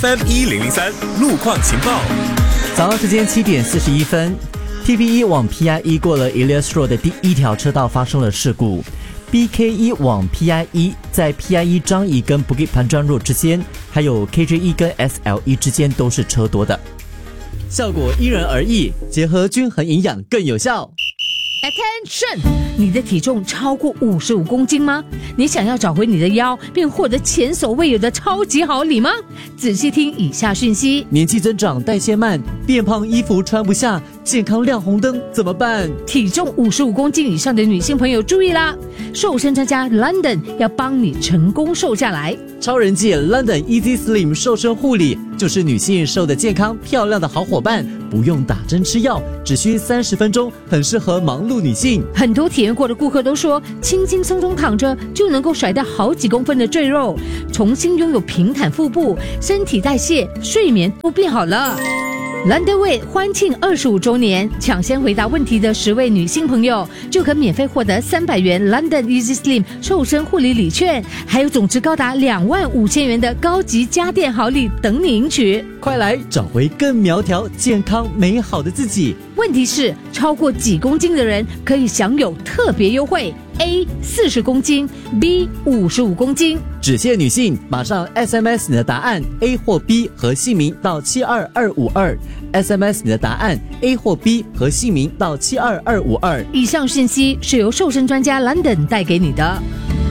FM1003路况情报。 早上时间7点41分 ，TP1 往 PI1 过了 Elias Road 的第一条车道发生了事故。BK1 往 PI1 在 PI1 张仪跟 Bukit Panjang Road 之间，还有 KJ1 跟 SL1 之间都是车多的。效果因人而异，结合均衡营养更有效。 Attention！ 你的体重超过55公斤吗？你想要找回你的腰，并获得前所未有的超级好礼吗？仔细听以下讯息： 年纪增长，代谢慢，变胖，衣服穿不下，健康亮红灯，怎么办？ 体重55公斤以上的女性朋友注意啦！瘦身专家 London 要帮你成功瘦下来。 超人气 London Easy Slim 瘦身护理就是女性瘦得健康漂亮的好伙伴，不用打针吃药，只需30分钟，很适合忙碌女性。 很多体验过的顾客都说，轻轻松松躺着就能够甩掉好几公分的赘肉，重新拥有平坦腹部，身体代谢、睡眠都变好了。London Way 欢庆25周年，抢先回答问题的10位女性朋友就可免费获得300元 London Easy Slim 瘦身护理礼券，还有总值高达25000元的高级家电好礼等你赢取。 快来找回更苗条、健康、美好的自己。 问题是，超过几公斤的人可以享有特别优惠。A 40公斤 ，B 55公斤， 只限女性，马上 SMS 你的答案 A 或 B 和姓名到72252，SMS 你的答案 A 或 B 和姓名到72252。 以上信息是由瘦身专家 London 带给你的。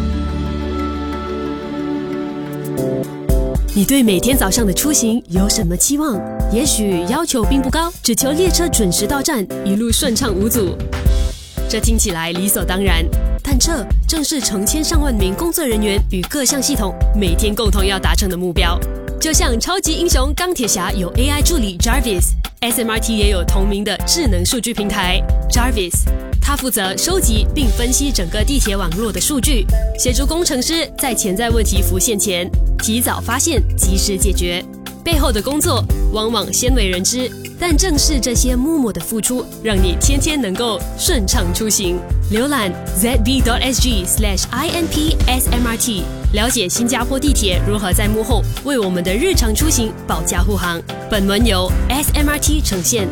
你对每天早上的出行有什么期望？也许要求并不高，只求列车准时到站，一路顺畅无阻。这听起来理所当然，但这正是成千上万名工作人员与各项系统每天共同要达成的目标。就像超级英雄钢铁侠有 AI 助理 Jarvis，SMRT 也有同名的智能数据平台 Jarvis， 它负责收集并分析整个地铁网络的数据，协助工程师在潜在问题浮现前提早发现，及时解决。背后的工作往往鲜为人知，但正是这些默默的付出，让你天天能够顺畅出行。浏览 zb.sg/inpsmrt， 了解新加坡地铁如何在幕后为我们的日常出行保驾护航。本文由 SMRT 呈现。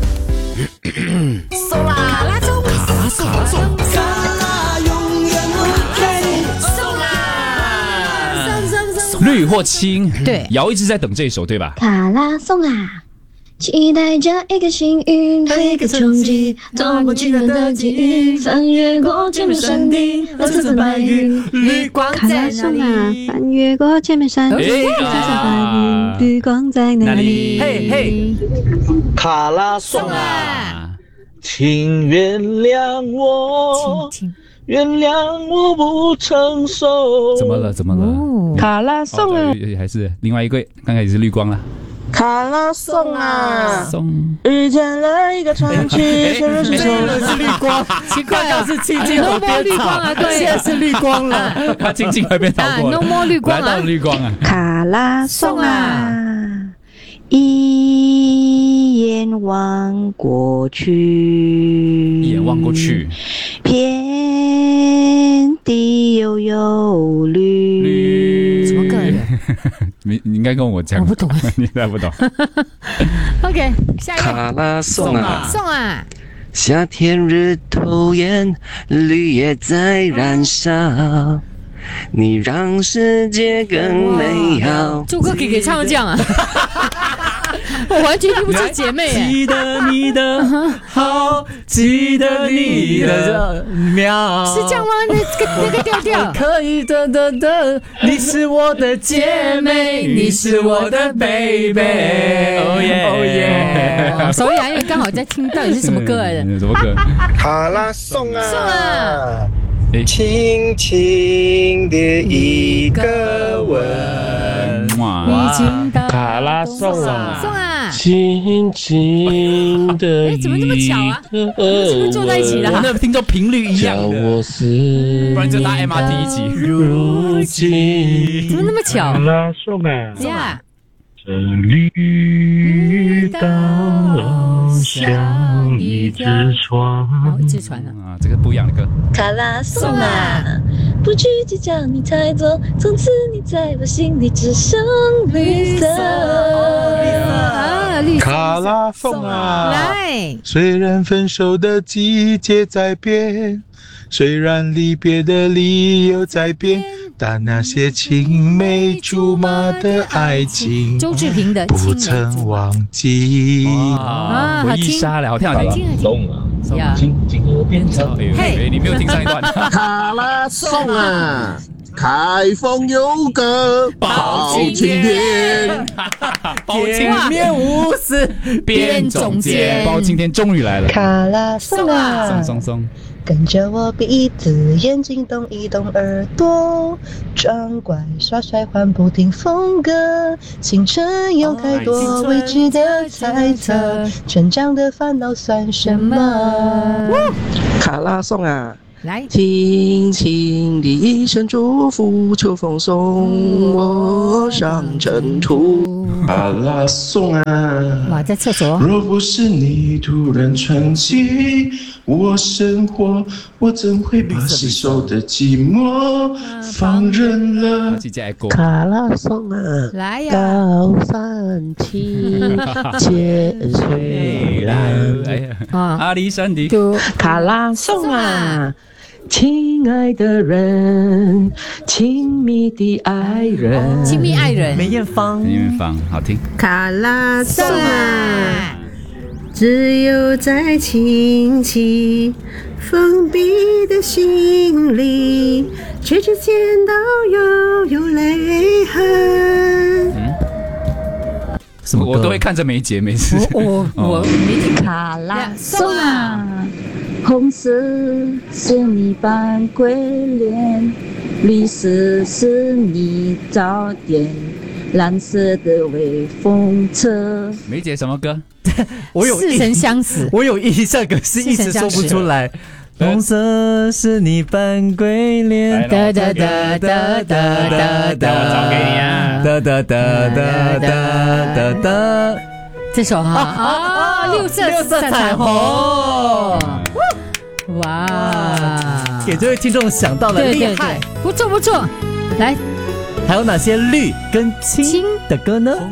送啦，拉送， 送啦送，卡拉永远 OK， 送啦，送。 绿或青， 对， 瑶一直在等这一首，对吧？ 卡拉颂啊，期待着一个幸运和一个冲击，多么惊人的际遇，翻越过千面山地和层层白云， 绿光卡拉在哪颂啊里？， 翻越过千面山地和层层白云，绿光在哪里？ 嘿嘿， 卡拉颂啊， 啊， 请原谅我，原谅我不成熟。 怎么了？怎么了？ 哦， 卡拉颂啊， 还是另外一个，刚才也是绿光了。 卡拉颂啊， 送遇见了一个传奇，却认识错了是绿光，奇怪，刚是青青河边草绿光啊，对， 现在是绿光了。 他静静河边逃过了， No more 绿光啊来到了绿光啊！ 卡拉颂啊，一眼望过去， 一眼望过去， 遍地悠悠绿。 什么歌来的？ 你应该跟我讲， 我不懂， 你还不懂。 OK， 下一个卡拉颂啊， 送啊， 夏天日头炎，绿叶在燃烧，你让世界更美好。 这首歌给唱成这样啊？我完全听不出姐妹哎。 记得你的好，记得你的妙， 是这样吗？那个调调， 可以的，你是我的姐妹，你是我的 baby， 哦耶哦耶！ 手痒，因为刚好在听到底是什么歌来的。 什么歌？ 卡拉颂啊， 送啊， 轻轻的一个吻， 哇已经到卡拉颂啊， 送啊， 轻轻的哎，怎么这么巧啊？ 一个是不是坐在一起的我那听众频率一样叫的， 我思不然就搭 MRT 一起。 如今怎么那么巧拉颂啊， 呀？ 这绿到像一只船。 哦，一只船啊。 啊，这个不一样的歌。 卡拉颂啊，不去计较你太多，从此你在我心里只剩绿色。 啊，绿色。 卡拉颂啊， 来， 虽然分手的季节在变，虽然离别的理由在变，但那些青梅竹马的爱情， 周志平的不青梅曾忘记。 哇，回忆杀了，好听好听。 呀， 哎，你没有听上一段。 卡拉颂啊，开封有个包青天， 包青铁面无私边总监，包青天终于来了。 卡拉颂啊， 松， 跟着我鼻子眼睛动一动耳朵，装乖耍帅换不停风格，青春有太多未知的猜测，成长的烦恼算什么？ 卡拉颂啊， 来， 轻轻的一声祝福，秋风送我上尘土。卡拉颂啊， 哇，在厕所。 若不是你突然传进我生活，我怎会把吸收的寂寞放任了？ 卡拉颂啊， 来呀， 高山青，千水蓝。 阿里山的卡拉颂啊，亲爱的人，亲密的爱人， 亲密爱人梅艳芳， 好听。 卡拉颂啊，只有在轻轻封闭的心里，却只见到悠悠泪痕。 什么歌？ 我都会看着梅姐，每次。 我没听。 卡拉颂啊，红色是你扮鬼脸，绿色是你早点，蓝色的微风车。 梅姐什么歌？ 我有似曾相识， 我有印象，可是一直说不出来。红色是你扮鬼脸， 哒哒哒哒哒哒哒， 我找给你啊， 哒哒哒哒哒哒哒。 这首哈六色彩虹，哇， 给这位听众想到了，厉害， 不错，来， 还有哪些绿跟青的歌呢？